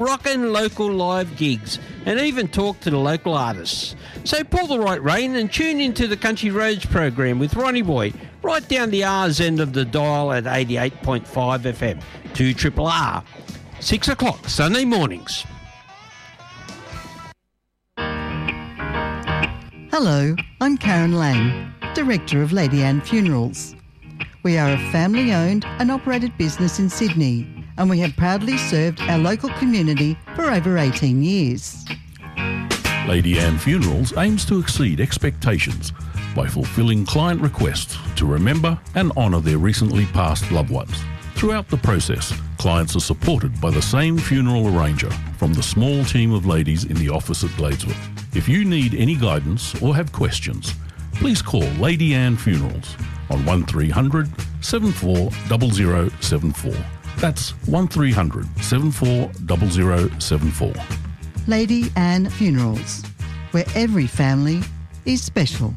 rockin' local live gigs, and even talk to the local artists. So pull the right rein and tune into the Country Roads program with Ronnie Boy, right down the R's end of the dial at 88.5 FM, 2RRR, 6 o'clock Sunday mornings. Hello, I'm Karen Lang, Director of Lady Anne Funerals. We are a family-owned and operated business in Sydney, and we have proudly served our local community for over 18 years. Lady Anne Funerals aims to exceed expectations by fulfilling client requests to remember and honour their recently passed loved ones. Throughout the process, clients are supported by the same funeral arranger from the small team of ladies in the office at Gladeswood. If you need any guidance or have questions, please call Lady Anne Funerals on 1300 740074. That's 1300 740074. Lady Anne Funerals, where every family is special.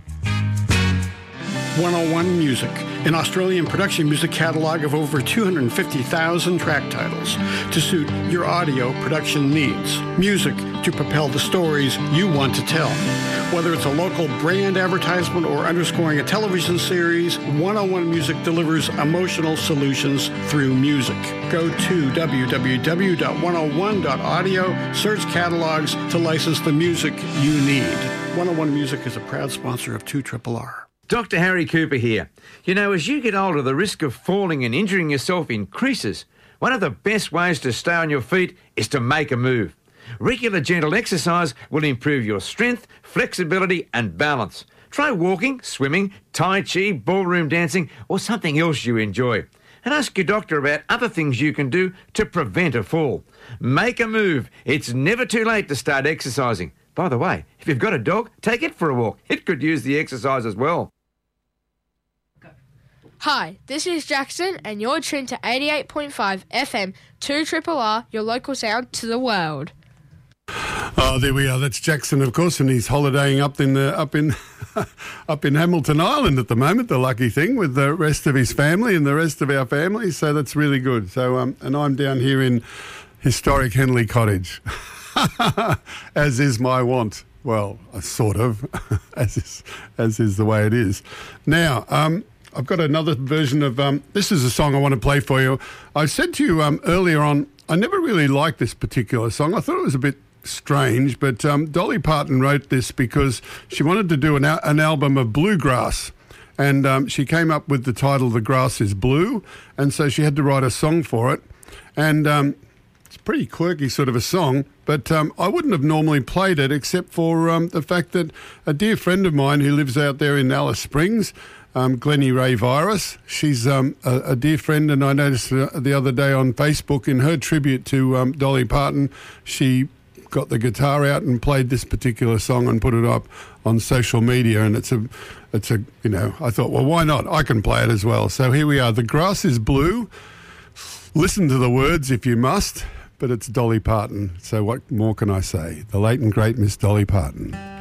101 Music, an Australian production music catalogue of over 250,000 track titles to suit your audio production needs. Music to propel the stories you want to tell. Whether it's a local brand advertisement or underscoring a television series, 101 Music delivers emotional solutions through music. Go to www.101.audio, search catalogs to license the music you need. 101 Music is a proud sponsor of 2RRR. Dr. Harry Cooper here. You know, as you get older, the risk of falling and injuring yourself increases. One of the best ways to stay on your feet is to make a move. Regular gentle exercise will improve your strength, flexibility and balance. Try walking, swimming, tai chi, ballroom dancing or something else you enjoy. And ask your doctor about other things you can do to prevent a fall. Make a move. It's never too late to start exercising. By the way, if you've got a dog, take it for a walk. It could use the exercise as well. Hi, this is Jackson and you're tuned to 88.5 FM 2RRR, your local sound to the world. Oh, there we are. That's Jackson, of course, and he's holidaying up in Hamilton Island at the moment. The lucky thing with the rest of his family and the rest of our family. So that's really good. So and I'm down here in historic Henley Cottage, as is my wont. Well, sort of, as is the way it is. Now, I've got another version of this is a song I want to play for you. I said to you earlier on, I never really liked this particular song. I thought it was a bit strange, but Dolly Parton wrote this because she wanted to do an album of bluegrass, and she came up with the title "The Grass Is Blue," and so she had to write a song for it, and it's a pretty quirky sort of a song, but I wouldn't have normally played it except for the fact that a dear friend of mine who lives out there in Alice Springs, Glennie Ray Virus, she's a dear friend, and I noticed the other day on Facebook in her tribute to Dolly Parton, she got the guitar out and played this particular song and put it up on social media, and it's a you know, I thought, well, why not? I can play it as well. So here we are. The Grass is Blue. Listen to the words if you must, but it's Dolly Parton. So what more can I say? The late and great Miss Dolly Parton.